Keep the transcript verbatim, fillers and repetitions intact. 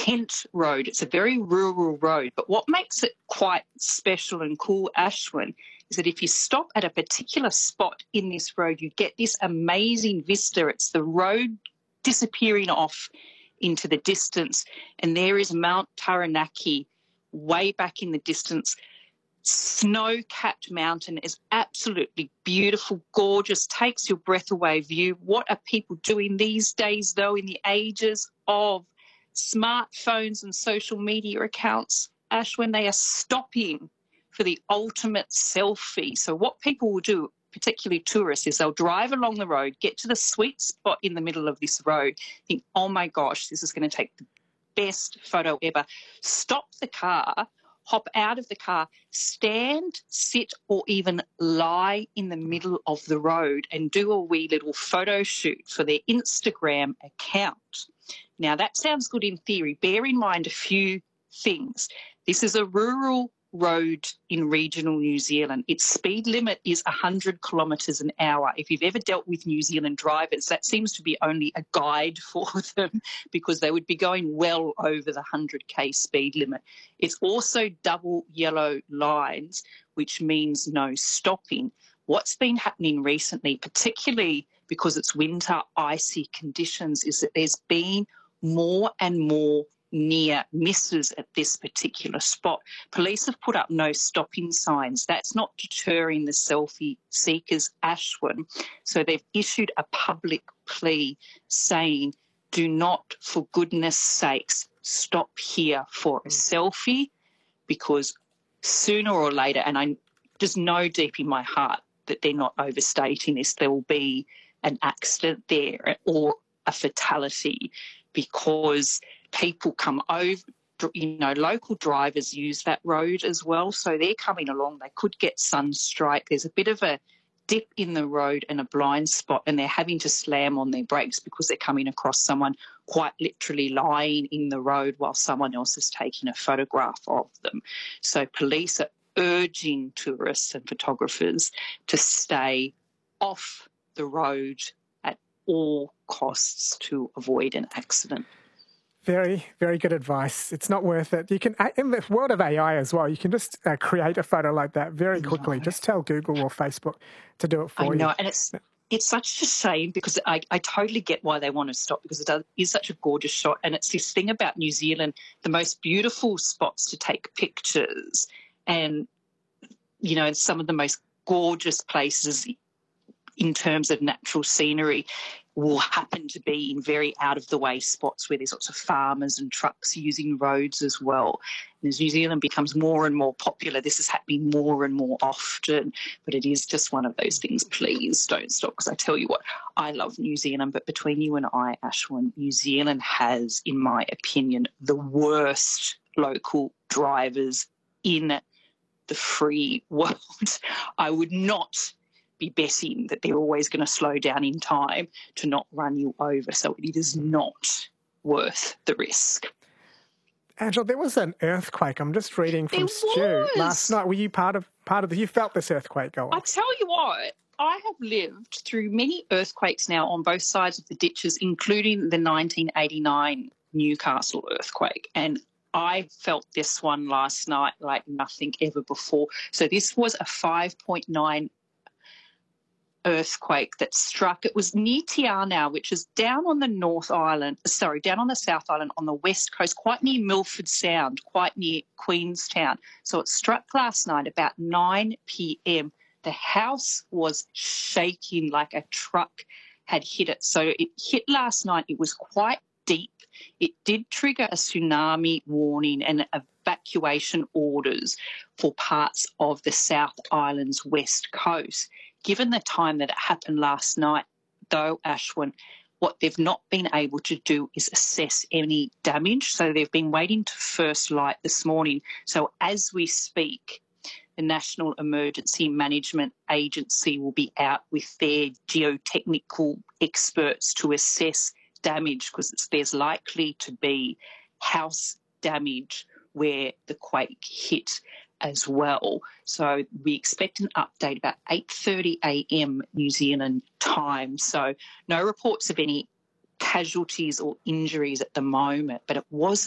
Kent Road. It's a very rural road, but what makes it quite special and cool, Ashwin, is that if you stop at a particular spot in this road, you get this amazing vista. It's the road disappearing off into the distance, and there is Mount Taranaki way back in the distance. Snow-capped mountain is absolutely beautiful, gorgeous, takes your breath away view. What are people doing these days, though, in the ages of smartphones and social media accounts, Ash, when they are stopping for the ultimate selfie? So what people will do, particularly tourists, is they'll drive along the road, get to the sweet spot in the middle of this road, think, oh, my gosh, this is going to take the best photo ever, stop the car, hop out of the car, stand, sit, or even lie in the middle of the road and do a wee little photo shoot for their Instagram account. Now, that sounds good in theory. Bear in mind a few things. This is a rural road in regional New Zealand. Its speed limit is one hundred kilometres an hour. If you've ever dealt with New Zealand drivers, that seems to be only a guide for them because they would be going well over the one hundred k speed limit. It's also double yellow lines, which means no stopping. What's been happening recently, particularly because it's winter, icy conditions, is that there's been more and more near misses at this particular spot. Police have put up no stopping signs. That's not deterring the selfie seekers, Ashwin. So they've issued a public plea saying, do not, for goodness sakes, stop here for a selfie, because sooner or later, and I just know deep in my heart that they're not overstating this, there will be an accident there or a fatality, because people come over, you know, local drivers use that road as well. So they're coming along. They could get sunstrike. There's a bit of a dip in the road and a blind spot, and they're having to slam on their brakes because they're coming across someone quite literally lying in the road while someone else is taking a photograph of them. So police are urging tourists and photographers to stay off the road at all costs to avoid an accident. Very, very good advice. It's not worth it. You can, in the world of A I as well, you can just uh, create a photo like that very quickly. Just tell Google or Facebook to do it for you. I know, and it's it's such a shame because I, I totally get why they want to stop, because it is such a gorgeous shot, and it's this thing about New Zealand, the most beautiful spots to take pictures, and, you know, some of the most gorgeous places in terms of natural scenery will happen to be in very out-of-the-way spots where there's lots of farmers and trucks using roads as well. And as New Zealand becomes more and more popular, this is happening more and more often. But it is just one of those things. Please don't stop, because I tell you what, I love New Zealand, but between you and I, Ashwin, New Zealand has, in my opinion, the worst local drivers in the free world. I would not be betting that they're always going to slow down in time to not run you over. So it is not worth the risk. Angela, there was an earthquake. I'm just reading from There Stu was. last night. Were you part of part of the? You felt this earthquake go I off? tell you what, I have lived through many earthquakes now on both sides of the ditches, including the nineteen eighty-nine Newcastle earthquake, and I felt this one last night like nothing ever before. So this was a five point nine earthquake that struck. It was near Te Anau, which is down on the North Island, sorry, down on the South Island on the west coast, quite near Milford Sound, quite near Queenstown. So it struck last night about nine p.m. The house was shaking like a truck had hit it. So it hit last night. It was quite deep. It did trigger a tsunami warning and evacuation orders for parts of the South Island's west coast. Given the time that it happened last night, though, Ashwin, what they've not been able to do is assess any damage. So they've been waiting to first light this morning. So as we speak, the National Emergency Management Agency will be out with their geotechnical experts to assess damage, because there's likely to be house damage where the quake hit as well. So we expect an update about eight thirty a.m. New Zealand time. So no reports of any casualties or injuries at the moment, but it was